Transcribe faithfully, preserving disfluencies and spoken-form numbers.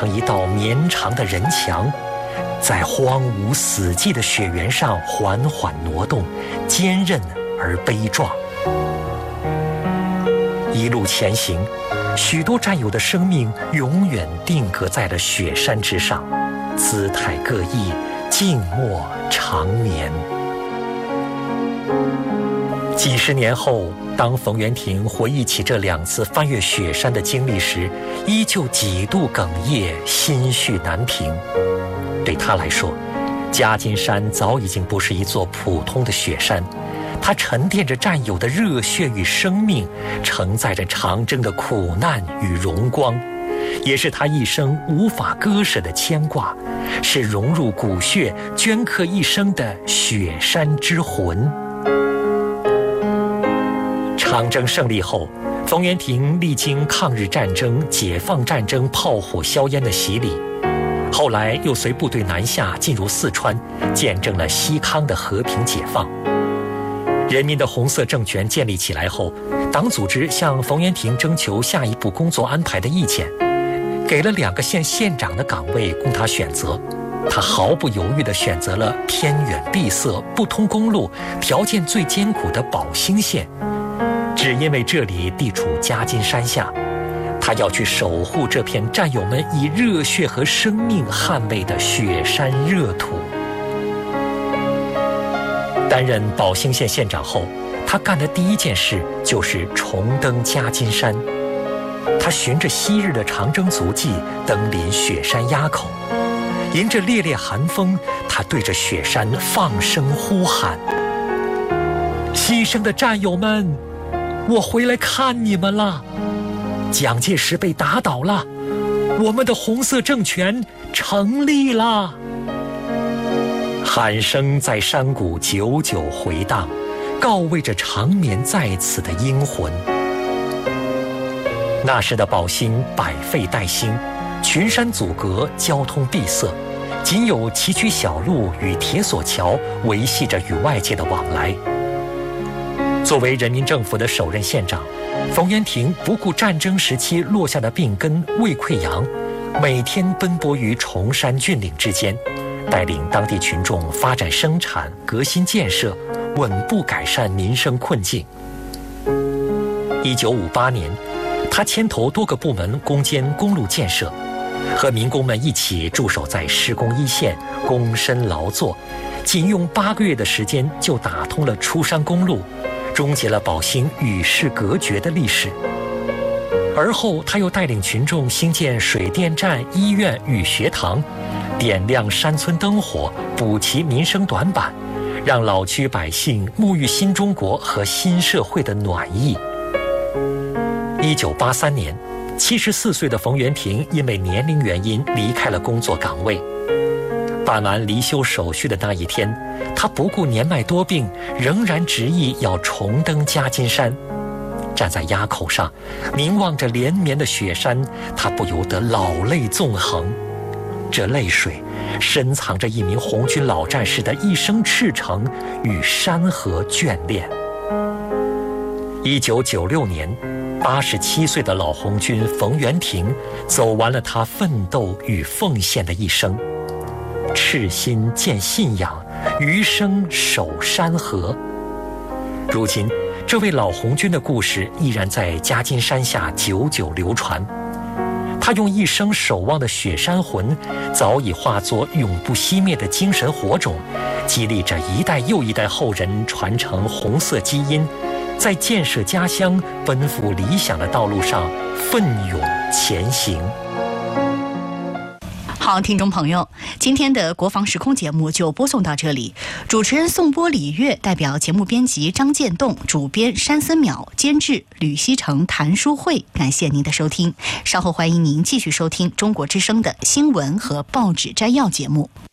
成一道绵长的人墙，在荒芜死寂的雪原上缓缓挪动，坚韧而悲壮。一路前行，许多战友的生命永远定格在了雪山之上，姿态各异，静默长眠。几十年后，当冯元廷回忆起这两次翻越雪山的经历时，依旧几度哽咽，心绪难平。对他来说，夹金山早已经不是一座普通的雪山，它沉淀着战友的热血与生命，承载着长征的苦难与荣光，也是他一生无法割舍的牵挂，是融入骨血、镌刻一生的雪山之魂。长征胜利后，冯元廷历经抗日战争、解放战争炮火硝烟的洗礼，后来又随部队南下进入四川，见证了西康的和平解放。人民的红色政权建立起来后，党组织向冯元廷征求下一步工作安排的意见，给了两个县县长的岗位供他选择。他毫不犹豫地选择了偏远闭塞、不通公路、条件最艰苦的宝兴县，只因为这里地处夹金山下，他要去守护这片战友们以热血和生命捍卫的雪山热土。担任宝兴县县长后，他干的第一件事就是重登夹金山。他循着昔日的长征足迹，登临雪山垭口，迎着烈烈寒风，他对着雪山放声呼喊：牺牲的战友们，我回来看你们了！蒋介石被打倒了，我们的红色政权成立了！喊声在山谷久久回荡，告慰着长眠在此的英魂。那时的宝兴百废待兴，群山阻隔，交通闭塞，仅有崎岖小路与铁索桥维系着与外界的往来。作为人民政府的首任县长，冯元廷不顾战争时期落下的病根胃溃疡，每天奔波于崇山峻岭之间，带领当地群众发展生产、革新建设，稳步改善民生困境。一九五八年，他牵头多个部门攻坚公路建设，和民工们一起驻守在施工一线，躬身劳作，仅用八个月的时间就打通了出山公路，终结了宝兴与世隔绝的历史。而后他又带领群众兴建水电站、医院与学堂，点亮山村灯火，补齐民生短板，让老区百姓沐浴新中国和新社会的暖意。一九八三年，七十四岁的冯元廷因为年龄原因离开了工作岗位。办完离休手续的那一天，他不顾年迈多病，仍然执意要重登夹金山。站在垭口上，凝望着连绵的雪山，他不由得老泪纵横。这泪水深藏着一名红军老战士的一生赤诚与山河眷恋。一九九六年，八十七岁的老红军冯元廷走完了他奋斗与奉献的一生。赤心见信仰，余生守山河。如今，这位老红军的故事依然在夹金山下久久流传。他用一生守望的雪山魂，早已化作永不熄灭的精神火种，激励着一代又一代后人传承红色基因，在建设家乡、奔赴理想的道路上奋勇前行。 好，听众朋友，今天的国防时空节目就播送到这里。主持人宋波、李月，代表节目编辑张建栋，主编山森淼，监制吕希成、谭淑慧，感谢您的收听。稍后欢迎您继续收听中国之声的新闻和报纸摘要节目。